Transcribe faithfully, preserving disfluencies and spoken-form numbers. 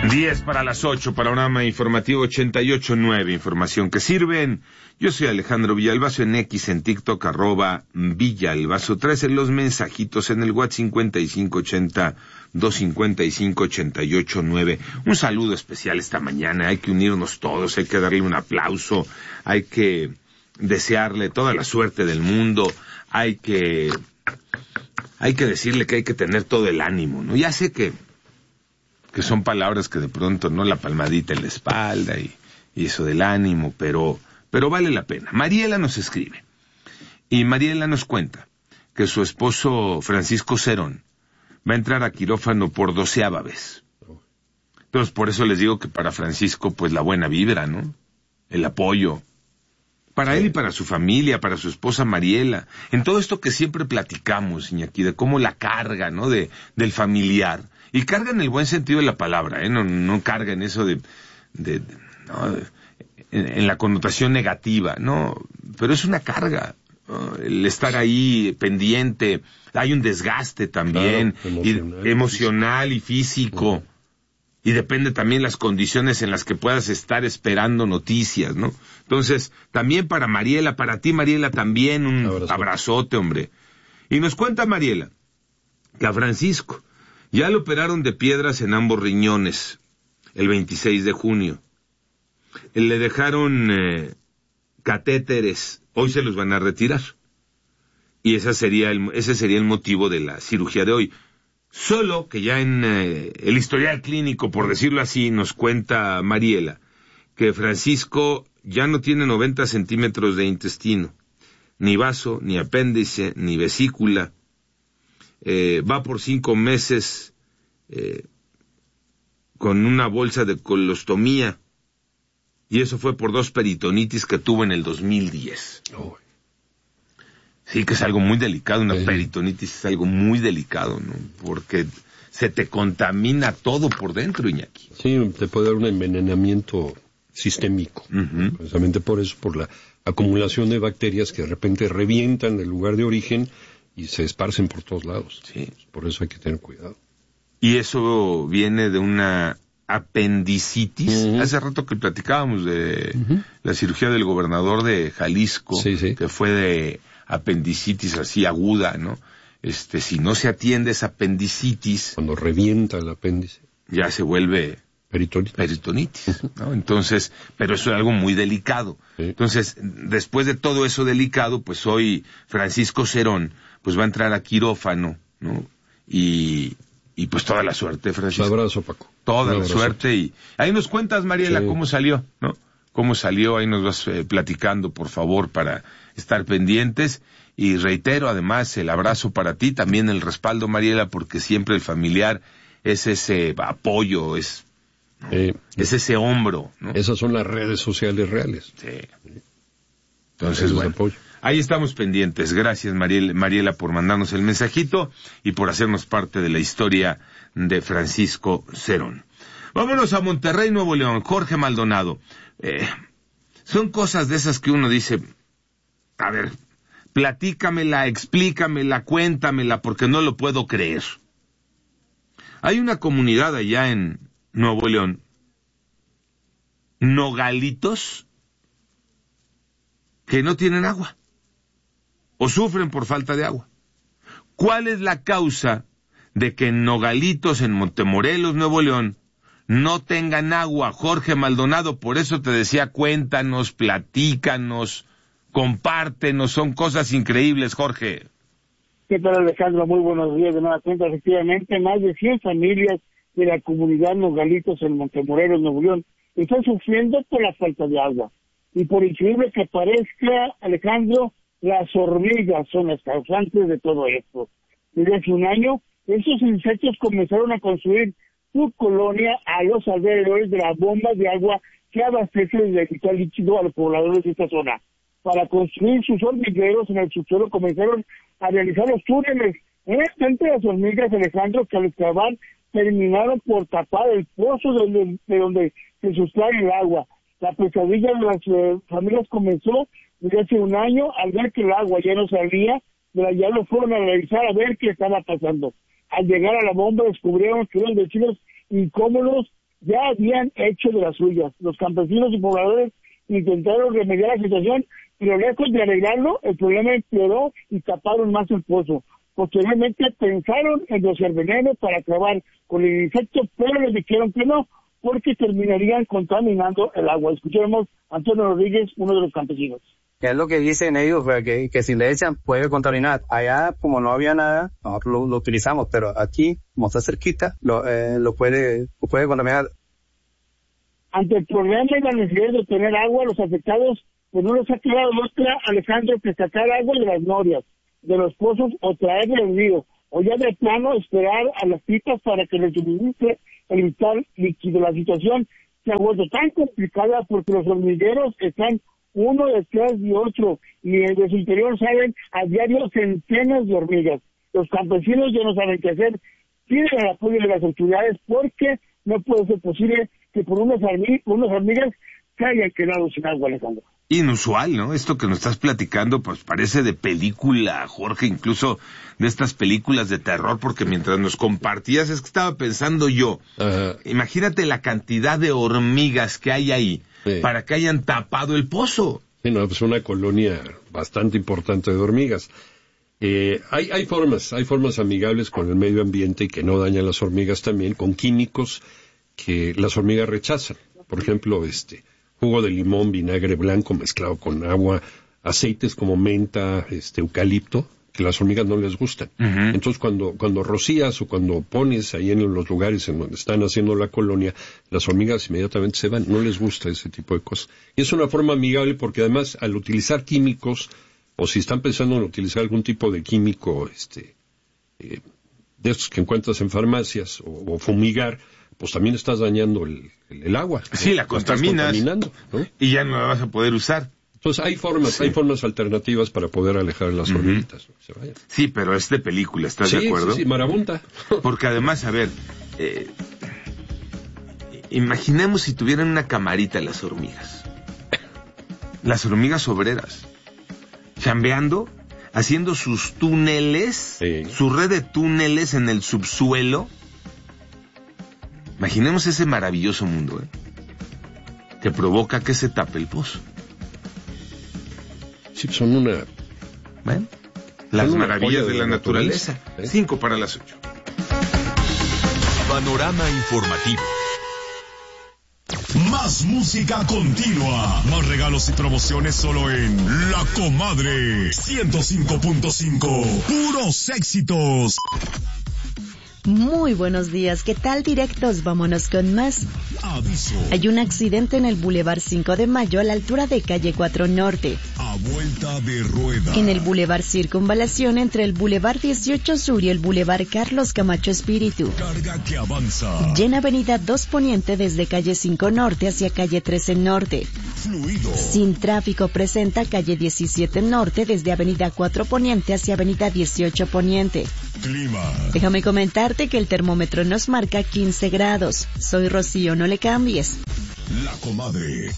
diez para las ocho, panorama informativo ochenta y ocho punto nueve, información que sirven. Yo soy Alejandro Villalbazo, en X, en TikTok, arroba Villalbazo tres, en los mensajitos en el WhatsApp cincuenta y cinco ochenta, doscientos cincuenta y cinco, ochenta y ocho nueve. Un saludo especial esta mañana, hay que unirnos todos, hay que darle un aplauso, hay que desearle toda la suerte del mundo, hay que, hay que decirle que hay que tener todo el ánimo, ¿no? Ya sé que que son palabras que de pronto, ¿no? La palmadita en la espalda y, y eso del ánimo, pero, pero vale la pena. Mariela nos escribe, y Mariela nos cuenta que su esposo Francisco Cerón va a entrar a quirófano por doceava vez. Entonces, por eso les digo que para Francisco, pues la buena vibra, ¿no? El apoyo. Para él y para su familia, para su esposa Mariela. En todo esto que siempre platicamos, Iñaki, de cómo la carga, ¿no? De, del familiar. Y carga en el buen sentido de la palabra, ¿eh? No, no carga en eso de, de, de no, de en, en la connotación negativa, no, pero es una carga, ¿no? El estar ahí pendiente, hay un desgaste también, claro, emocional, y, emocional y físico, uh-huh. Y depende también las condiciones en las que puedas estar esperando noticias, ¿no? Entonces, también para Mariela, para ti Mariela también un abrazote, abrazote hombre. Y nos cuenta Mariela que a Francisco ya le operaron de piedras en ambos riñones el veintiséis de junio. Le dejaron eh, catéteres, hoy se los van a retirar. Y esa sería el, ese sería el motivo de la cirugía de hoy. Solo que ya en eh, el historial clínico, por decirlo así, nos cuenta Mariela, que Francisco ya no tiene noventa centímetros de intestino, ni vaso, ni apéndice, ni vesícula. Eh, va por cinco meses eh, con una bolsa de colostomía, y eso fue por dos peritonitis que tuvo en el dos mil diez. Oh. Sí, que es algo muy delicado, una sí. peritonitis es algo muy delicado, ¿no? Porque se te contamina todo por dentro, Iñaki. Sí, te puede dar un envenenamiento sistémico, uh-huh. Precisamente por eso, por la acumulación de bacterias que de repente revientan el lugar de origen y se esparcen por todos lados. Sí. Por eso hay que tener cuidado. Y eso viene de una apendicitis. Uh-huh. Hace rato que platicábamos de uh-huh. la cirugía del gobernador de Jalisco, sí, sí. que fue de apendicitis así aguda, ¿no? Este, si no se atiende esa apendicitis, cuando revienta el apéndice, ya se vuelve peritonitis, peritonitis, ¿no? Entonces, pero eso es algo muy delicado. Sí. Entonces, después de todo eso delicado, pues hoy Francisco Cerón, pues va a entrar a quirófano, ¿no? Y, y pues toda la suerte, Francisco. Un abrazo, Paco. Toda la suerte. Y ahí nos cuentas, Mariela, sí. cómo salió, ¿no? Cómo salió, ahí nos vas eh, platicando, por favor, para estar pendientes. Y reitero, además, el abrazo para ti, también el respaldo, Mariela, porque siempre el familiar es ese apoyo, es, ¿no? eh, es ese hombro, ¿no? Esas son las redes sociales reales. Sí. Entonces, bueno, apoyo. Ahí estamos pendientes. Gracias, Mariela, Mariela, por mandarnos el mensajito y por hacernos parte de la historia de Francisco Cerón. Vámonos a Monterrey, Nuevo León. Jorge Maldonado. Eh, son cosas de esas que uno dice, a ver, platícamela, explícamela, cuéntamela, porque no lo puedo creer. Hay una comunidad allá en Nuevo León, Nogalitos, que no tienen agua, o sufren por falta de agua. ¿Cuál es la causa de que en Nogalitos, en Montemorelos, Nuevo León, no tengan agua? Jorge Maldonado, por eso te decía, cuéntanos, platícanos, compártenos, son cosas increíbles, Jorge. ¿Qué tal, Alejandro? Muy buenos días de nueva cuenta. Efectivamente, más de cien familias de la comunidad Nogalitos en Montemorelos, Nuevo León, están sufriendo por la falta de agua. Y por increíble que parezca, Alejandro, las hormigas son las causantes de todo esto. Desde hace un año, esos insectos comenzaron a construir su colonia a los alrededores de las bombas de agua que abastecen de vital líquido a los pobladores de esta zona. Para construir sus hormigueros en el subsuelo comenzaron a realizar los túneles. En el centro de las hormigas, Alejandro, que al excavar terminaron por tapar el pozo de donde, de donde se sustrae el agua. La pesadilla de las eh, familias comenzó desde hace un año al ver que el agua ya no salía, ya lo fueron a revisar a ver qué estaba pasando. Al llegar a la bomba descubrieron que los vecinos incómodos ya habían hecho de las suyas. Los campesinos y pobladores intentaron remediar la situación, pero lejos de arreglarlo, el problema empeoró y taparon más el pozo. Posteriormente pensaron en rociar veneno para acabar con el insecto, pero les dijeron que no, porque terminarían contaminando el agua. Escuchemos a Antonio Rodríguez, uno de los campesinos. Es lo que dicen ellos, que, que si le echan puede contaminar. Allá, como no había nada, nosotros lo, lo utilizamos, pero aquí, como está cerquita, lo, eh, lo puede, lo puede contaminar. Ante el problema y la necesidad de obtener agua, los afectados, pues no les ha quedado otra, Alejandro, que sacar agua de las norias, de los pozos o traerla del río, o ya de plano esperar a las pipas para que les suministre el vital líquido. La situación se ha vuelto tan complicada porque los hormigueros están uno detrás de otro y de su interior salen a diario centenas de hormigas. Los campesinos ya no saben qué hacer, piden el apoyo de las autoridades porque no puede ser posible que por unas, hormigas, por unas hormigas se hayan quedado sin agua, Alejandro. Inusual, ¿no? Esto que nos estás platicando, pues parece de película, Jorge, incluso de estas películas de terror, porque mientras nos compartías, es que estaba pensando yo, uh-huh. Imagínate la cantidad de hormigas que hay ahí, sí, para que hayan tapado el pozo. Sí, no, pues una colonia bastante importante de hormigas. Eh, hay, hay formas, hay formas amigables con el medio ambiente y que no dañan las hormigas también, con químicos que las hormigas rechazan. Por ejemplo, este... jugo de limón, vinagre blanco mezclado con agua, aceites como menta, este eucalipto, que las hormigas no les gustan. Uh-huh. Entonces cuando cuando rocías o cuando pones ahí en los lugares en donde están haciendo la colonia, las hormigas inmediatamente se van, no les gusta ese tipo de cosas. Y es una forma amigable porque además al utilizar químicos, o si están pensando en utilizar algún tipo de químico, este, eh, de estos que encuentras en farmacias, o, o fumigar, pues también estás dañando el, el, el agua. Sí, ¿no? La contaminas, ¿no? Y ya no la vas a poder usar. Entonces hay formas, sí, hay formas alternativas para poder alejar las uh-huh. hormiguitas, ¿no? Se vayan. Sí, pero es de película, ¿estás sí, de acuerdo? Sí, sí, marabunta. Porque además, a ver, eh, imaginemos si tuvieran una camarita las hormigas. Las hormigas obreras. Chambeando, haciendo sus túneles, sí, su red de túneles en el subsuelo. Imaginemos ese maravilloso mundo, ¿eh? Que provoca que se tape el pozo. Sí, son una... Bueno, las maravillas de, de la naturaleza. naturaleza. ¿Eh? Cinco para las ocho. Panorama informativo. Más música continua. Más regalos y promociones solo en La Comadre. ciento cinco punto cinco. Puros éxitos. Muy buenos días, ¿qué tal directos? Vámonos con más. Aviso. Hay un accidente en el Boulevard cinco de Mayo a la altura de calle cuatro Norte. A vuelta de rueda. En el Boulevard Circunvalación entre el Boulevard dieciocho Sur y el Boulevard Carlos Camacho Espíritu. Carga que avanza. Llena avenida dos Poniente desde calle cinco Norte hacia calle trece Norte. Fluido. Sin tráfico presenta calle diecisiete Norte desde avenida cuatro Poniente hacia avenida dieciocho Poniente. Clima. Déjame comentarte que el termómetro nos marca quince grados. Soy Rocío, no le cambies. La Comadre,